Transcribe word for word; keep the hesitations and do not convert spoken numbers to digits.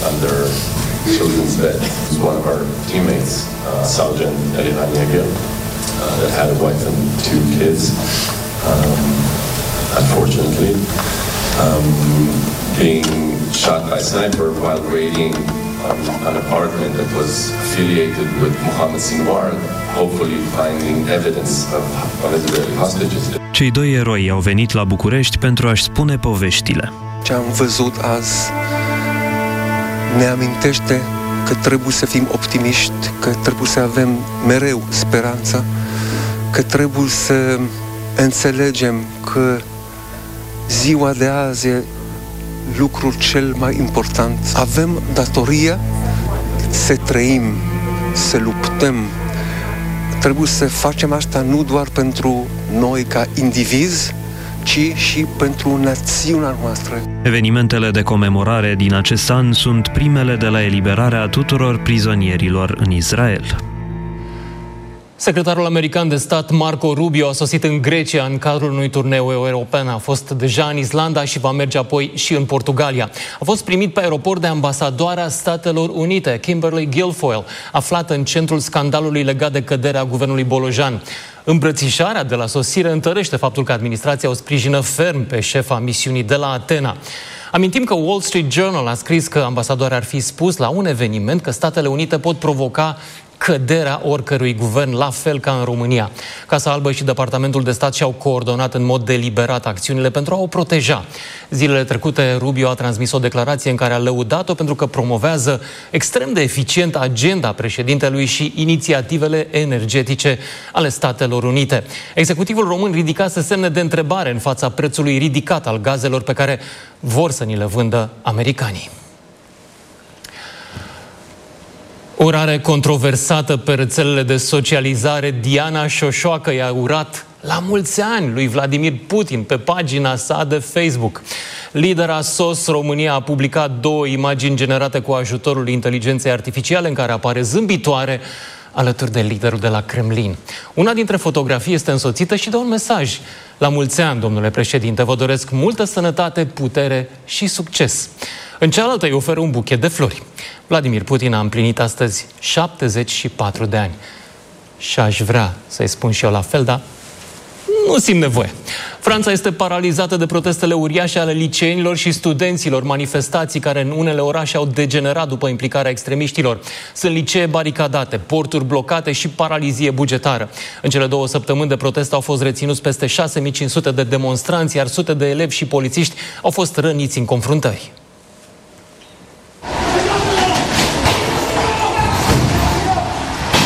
under children's bed. It was one of our teammates, uh, Sergeant Eliran Yegel, uh, that had a wife and two kids, um, unfortunately, um, being shot by sniper while raiding um, an apartment that was affiliated with Mohammed Sinwar, hopefully finding evidence of, of Israeli hostages. Cei doi eroi au venit la București pentru a-și spune poveștile. Ce am văzut azi ne amintește că trebuie să fim optimiști, că trebuie să avem mereu speranță, că trebuie să înțelegem că ziua de azi e lucrul cel mai important. Avem datoria să trăim, să luptăm. Trebuie să facem asta nu doar pentru noi ca indivizi, ci și pentru națiunea noastră. Evenimentele de comemorare din acest an sunt primele de la eliberarea tuturor prizonierilor în Israel. Secretarul american de stat Marco Rubio a sosit în Grecia în cadrul unui turneu european. A fost deja în Islanda și va merge apoi și în Portugalia. A fost primit pe aeroport de ambasadoarea Statelor Unite, Kimberly Guilfoyle, aflată în centrul scandalului legat de căderea guvernului Bolojan. Îmbrățișarea de la sosire întărește faptul că administrația o sprijină ferm pe șefa misiunii de la Atena. Amintim că Wall Street Journal a scris că ambasadoarea ar fi spus la un eveniment că Statele Unite pot provoca căderea oricărui guvern, la fel ca în România. Casa Albă și Departamentul de Stat și-au coordonat în mod deliberat acțiunile pentru a o proteja. Zilele trecute, Rubio a transmis o declarație în care a lăudat-o pentru că promovează extrem de eficient agenda președintelui și inițiativele energetice ale Statelor Unite. Executivul român ridicase semne de întrebare în fața prețului ridicat al gazelor pe care vor să ni le vândă americanii. O urare controversată pe rețelele de socializare. Diana Șoșoacă i-a urat la mulți ani lui Vladimir Putin pe pagina sa de Facebook. Lidera S O S România a publicat două imagini generate cu ajutorul inteligenței artificiale în care apare zâmbitoare alături de liderul de la Kremlin. Una dintre fotografii este însoțită și de un mesaj. La mulți ani, domnule președinte, vă doresc multă sănătate, putere și succes. În cealaltă îi oferă un buchet de flori. Vladimir Putin a împlinit astăzi șaptezeci și patru de ani. Și aș vrea să-i spun și eu la fel, dar nu simt nevoie. Franța este paralizată de protestele uriașe ale liceenilor și studenților, manifestații care în unele orașe au degenerat după implicarea extremiștilor. Sunt licee baricadate, porturi blocate și paralizie bugetară. În cele două săptămâni de protest au fost reținuți peste șase mii cinci sute de demonstranți, iar sute de elevi și polițiști au fost răniți în confruntări.